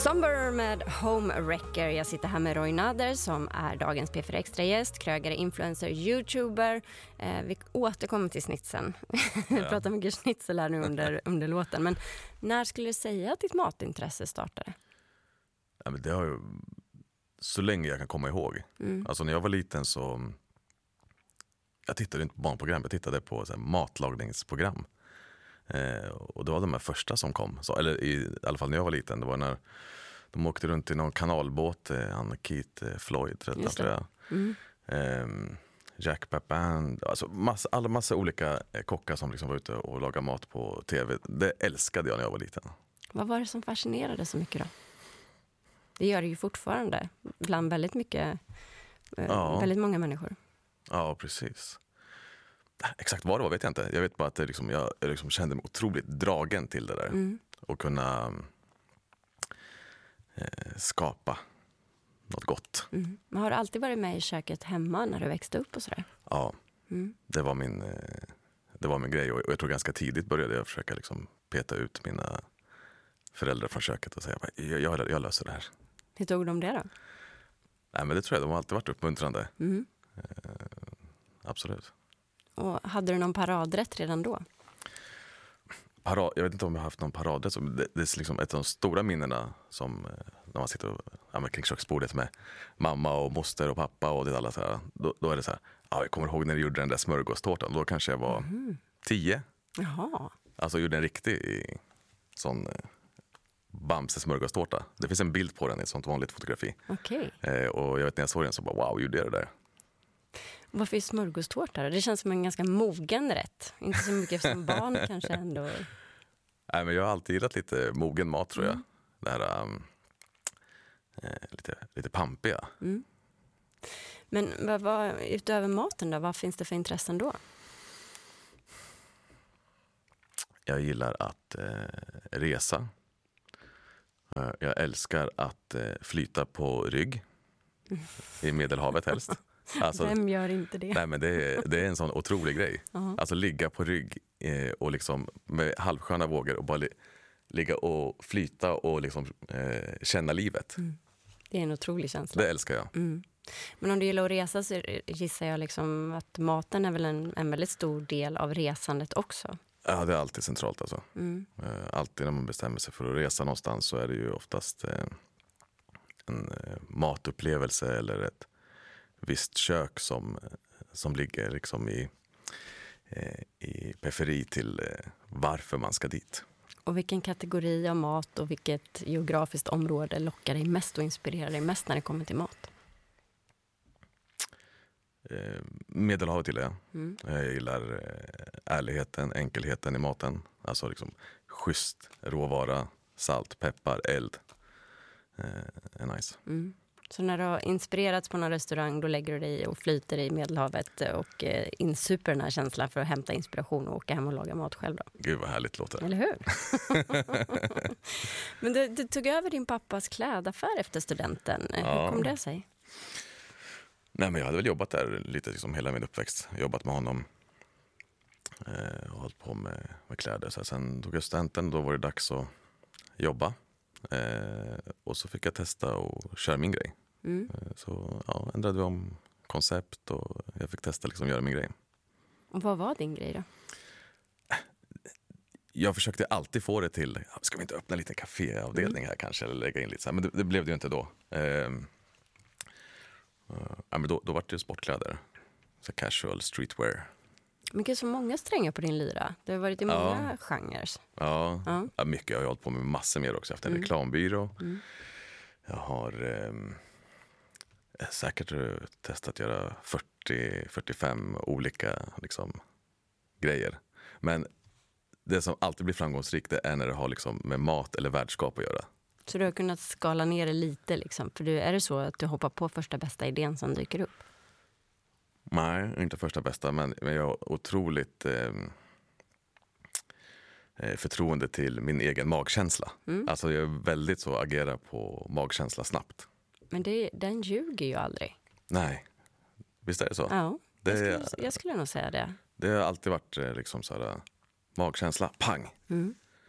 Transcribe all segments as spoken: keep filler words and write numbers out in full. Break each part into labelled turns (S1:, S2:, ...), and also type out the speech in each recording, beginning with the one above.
S1: Somber med Home Wrecker. Jag sitter här med Roy Nader som är dagens P fyra Extra-gäst, krögare, influencer, youtuber. Eh, vi återkommer till snitsen. Vi ja. pratar mycket snitsel här nu under, under låten. Men när skulle du säga att ditt matintresse startade?
S2: Ja, men det har ju så länge jag kan komma ihåg. Mm. Alltså när jag var liten så jag tittade inte på barnprogram, jag tittade på så här, matlagningsprogram. Eh, och det var de här första som kom. Så, eller i, i alla fall när jag var liten. Det var när de åkte runt i någon kanalbåt. Eh, han Keith eh, Floyd tror jag. Mm. Eh, Jack Pappan. Alltså massa, alla massa olika eh, kockar som liksom var ute och lagade mat på tv. Det älskade jag när jag var liten.
S1: Vad var det som fascinerade så mycket då? Det gör det ju fortfarande. Bland väldigt mycket eh, ja. väldigt många människor.
S2: Ja, precis. Exakt vad det var vet jag inte. Jag vet bara att det liksom, jag liksom kände mig otroligt dragen till det där. Mm. Och kunna eh, skapa något gott.
S1: Mm. Men har du alltid varit med i köket hemma när du växte upp och sådär?
S2: Ja, mm. det, var min, eh, det var min grej. Och jag tror ganska tidigt började jag försöka liksom peta ut mina föräldrar från köket och säga jag, jag, jag löser det här.
S1: Hur tog de det då?
S2: Nej, men det tror jag, de har alltid varit uppmuntrande. Mm. Eh, absolut.
S1: Och hade du någon paradrätt redan då?
S2: Parad, jag vet inte om jag har haft någon paradrätt. Det, det är liksom ett av de stora minnena som när man sitter och, ja, kring köksbordet med mamma och moster och pappa och det alla så här. Då, då är det så här, ja, jag kommer ihåg när du gjorde den där smörgåstårtan. Då kanske jag var mm. tio.
S1: Jaha.
S2: Alltså gjorde en riktig sån Bamse smörgåstårta. Det finns en bild på den i ett sånt vanligt fotografi.
S1: Okej.
S2: Eh, och jag vet när jag såg den så bara, wow, gjorde jag det där?
S1: Varför är smörgåstårta? Det känns som en ganska mogen rätt. Inte så mycket som barn kanske ändå.
S2: Nej, men jag har alltid gillat lite mogen mat tror jag. Mm. Det här um, eh, lite, lite pampiga. Mm.
S1: Men vad, vad, utöver maten då, vad finns det för intressen då?
S2: Jag gillar att eh, resa. Uh, jag älskar att eh, flyta på rygg. Mm. I Medelhavet helst. Alltså,
S1: vem gör inte det?
S2: Nej, men det är, det är en sån otrolig grej. Uh-huh. Alltså ligga på rygg eh, och liksom med halvsköna vågor och bara li- ligga och flyta och liksom eh, känna livet. Mm.
S1: Det är en otrolig känsla.
S2: Det älskar jag.
S1: Mm. Men om du gillar att resa så gissar jag liksom att maten är väl en, en väldigt stor del av resandet också.
S2: Ja, det är alltid centralt alltså. Mm. Eh, alltid när man bestämmer sig för att resa någonstans så är det ju oftast eh, en eh, matupplevelse eller ett visst kök som, som ligger liksom i, eh, i periferi till eh, varför man ska dit.
S1: Och vilken kategori av mat och vilket geografiskt område lockar dig mest och inspirerar dig mest när det kommer till mat?
S2: Eh, Medelhavet gillar jag. Mm. Jag gillar eh, ärligheten, enkelheten i maten. Alltså liksom schysst råvara, salt, peppar, eld. Eh, är nice. Mm.
S1: Så när du har inspirerats på någon restaurang då lägger du dig och flyter i Medelhavet och eh, insuper den här känslan för att hämta inspiration och åka hem och laga mat själv då?
S2: Gud vad härligt låter.
S1: Eller hur? Men du, du tog över din pappas klädaffär efter studenten. Ja. Hur kom det sig?
S2: Nej, men jag hade väl jobbat där lite liksom hela min uppväxt. Jobbat med honom eh, och hållit på med, med kläder. Så sen tog jag studenten, då var det dags att jobba. Eh, och så fick jag testa och köra min grej. Mm. Eh, så ja, ändrade vi om koncept och jag fick testa liksom göra min grej.
S1: Och vad var din grej då?
S2: Jag försökte alltid få det till, ska vi inte öppna en liten kaféavdelning här kanske eller lägga in lite så här, men det, det blev det ju inte då. Eh, Uh, ja, men då, då var det sportkläder. Så casual, streetwear.
S1: Men det är så många strängar på din lyra. Det har varit i många ja. genrer.
S2: Ja, ja. ja, mycket. Jag har hållit på med massor mer också. Jag har haft en mm. reklambyrå. Mm. Jag har um, säkert testat att göra fyrtio till fyrtiofem olika liksom, grejer. Men det som alltid blir framgångsrikt det är när det har liksom, med mat eller värdskap att göra.
S1: Så du har kunnat skala ner det lite liksom? För du, är det så att du hoppar på första bästa idén som dyker upp?
S2: Nej, inte första bästa, men, men jag har otroligt eh, förtroende till min egen magkänsla. Mm. Alltså jag är väldigt så agerar på magkänsla snabbt. Men
S1: det, den ljuger ju aldrig.
S2: Nej, visst är det så?
S1: Ja,
S2: det,
S1: jag, skulle, jag skulle nog säga det.
S2: Det har alltid varit liksom så här, magkänsla, pang. Mm.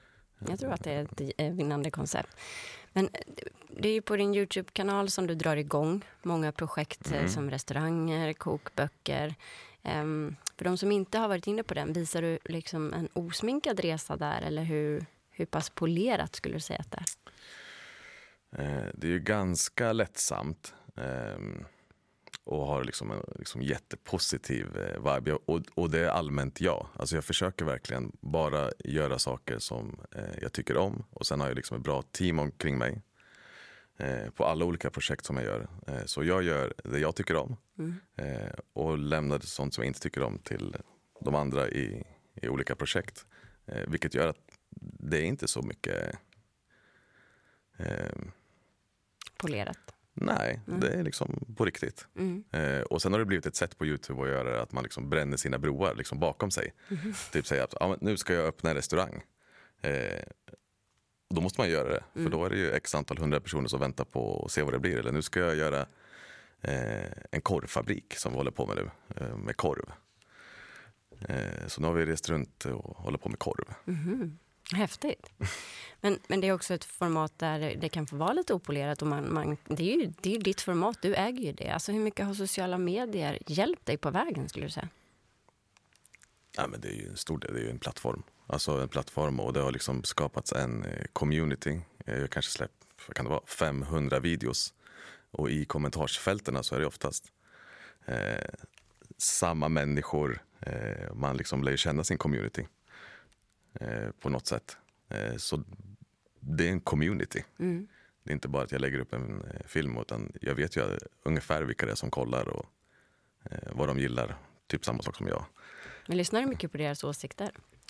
S1: Jag tror att det är ett vinnande koncept. Men det är ju på din YouTube-kanal som du drar igång många projekt mm. som restauranger, kokböcker. Um, för de som inte har varit inne på den, visar du liksom en osminkad resa där? Eller hur, hur pass polerat skulle du säga att det är?
S2: Eh, det är ju ganska lättsamt. Eh, och har liksom en liksom jättepositiv eh, vibe. Och, och det är allmänt jag. Alltså jag försöker verkligen bara göra saker som eh, jag tycker om. Och sen har jag liksom ett bra team omkring mig. Eh, på alla olika projekt som jag gör. Eh, så jag gör det jag tycker om. Mm. Eh, och lämnar sånt som jag inte tycker om till de andra i, i olika projekt. Eh, vilket gör att det är inte så mycket... Eh,
S1: polerat.
S2: Nej, mm. det är liksom på riktigt. Mm. Eh, och sen har det blivit ett sätt på YouTube att göra att man liksom bränner sina broar liksom bakom sig. Mm. Typ säga att ah, nu ska jag öppna en restaurang. Eh, då måste man göra det. Mm. För då är det ju x antal hundra personer som väntar på att se vad det blir. Eller nu ska jag göra eh, en korvfabrik som vi håller på med nu. Eh, med korv. Eh, så nu har vi rest runt och håller på med korv.
S1: Mm. Häftigt. Men, men det är också ett format där det kan få vara lite opolerat. Och man, man, det är ju det är ju ditt format, du äger ju det. Alltså hur mycket har sociala medier hjälpt dig på vägen skulle du säga?
S2: Ja, men det är ju en stor del, det är ju en plattform. Alltså en plattform och det har liksom skapats en community. Jag kanske släppt, vad kan det vara, femhundra videos. Och i kommentarsfälterna så är det oftast eh, samma människor. Eh, man liksom lär känna sin community. Eh, på något sätt. Eh, så det är en community. Mm. Det är inte bara att jag lägger upp en eh, film utan jag vet ju ungefär vilka det är som kollar och eh, vad de gillar. Typ samma sak som jag.
S1: Men lyssnar du mycket på deras åsikter?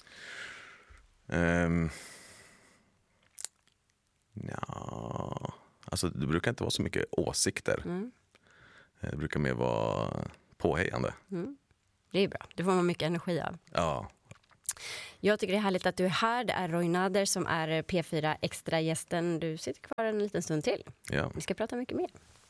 S2: Um, ja, alltså det brukar inte vara så mycket åsikter. Mm. Det brukar mer vara påhejande. Mm.
S1: Det är bra, det får man mycket energi av.
S2: Ja.
S1: Jag tycker det är härligt att du är här. Det är Roy Nader som är P fyra Extra-gästen. Du sitter kvar en liten stund till.
S2: Ja.
S1: Vi ska prata mycket mer.